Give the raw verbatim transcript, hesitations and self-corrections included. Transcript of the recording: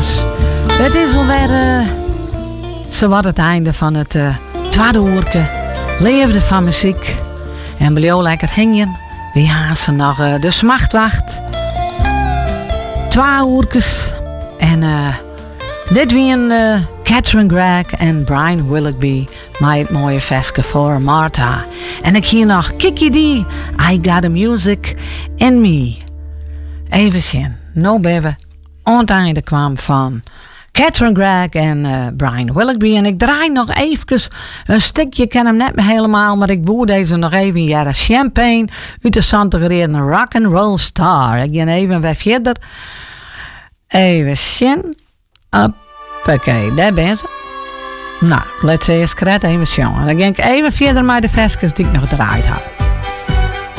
jongens. Het is alweer uh, zowat het einde van het uh, tweede uurke. Leefde van muziek. En blijf lekker hingen. We gaan ze nog uh, de smachtwacht. Twee uurkes. En uh, dit waren uh, Catherine Gregg en Brian Willoughby. Met het mooie versje voor Martha. En ik hier nog Kiki D. I Got the Music in Me. Even zien. Nou ben we aan het einde kwam van Catherine Gregg en uh, Brian Willoughby. En ik draai nog even een stukje. Ik ken hem net meer helemaal, maar ik woer deze nog even. Ja, Champagne uit de Santegreden Rock and Roll Star. Ik ga even weer verder. Even zien. Oké, daar ben ze. Nou, let's eerst kret even zien. Dan ga ik even verder met de versjes die ik nog draait heb.